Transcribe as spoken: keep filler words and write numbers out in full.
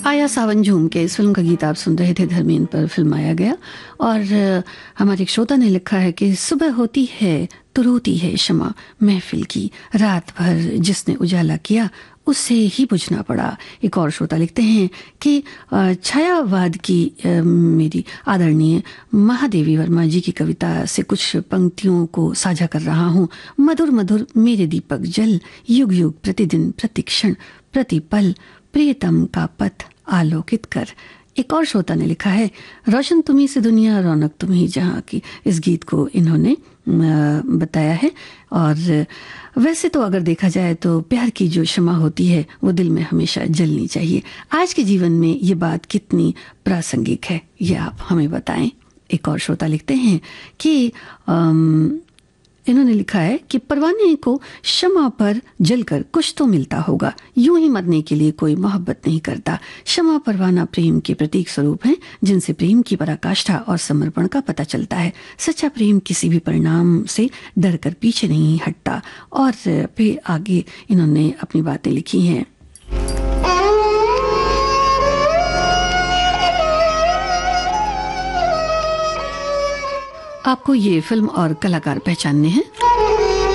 आया सावन झूम के इस फिल्म का गीत आप सुन रहे थे। धर्मेंद्र पर फिल्माया गया। और हमारे एक श्रोता ने लिखा है कि सुबह होती है तो रोती है शमा महफिल की, रात भर जिसने उजाला किया उससे ही बुझना पड़ा। एक और श्रोता लिखते हैं कि छायावाद की मेरी आदरणीय महादेवी वर्मा जी की कविता से कुछ पंक्तियों को साझा कर रहा हूँ। मधुर मधुर मेरे दीपक जल, युग युग प्रतिदिन प्रतिक्षण प्रतिपल प्रियतम का पथ आलोकित कर। एक और श्रोता ने लिखा है रोशन तुम्ही से दुनिया रौनक तुम्ही जहाँ की। इस गीत को इन्होंने बताया है। और वैसे तो अगर देखा जाए तो प्यार की जो शमा होती है वो दिल में हमेशा जलनी चाहिए। आज के जीवन में ये बात कितनी प्रासंगिक है ये आप हमें बताएं। एक और श्रोता लिखते हैं कि आम, इन्होंने लिखा है कि परवाने को शमा पर जलकर कुछ तो मिलता होगा, यूं ही मरने के लिए कोई मोहब्बत नहीं करता। शमा परवाना प्रेम के प्रतीक स्वरूप हैं जिनसे प्रेम की पराकाष्ठा और समर्पण का पता चलता है। सच्चा प्रेम किसी भी परिणाम से डर कर पीछे नहीं हटता। और फिर आगे इन्होंने अपनी बातें लिखी हैं। आपको ये फिल्म और कलाकार पहचानने हैं?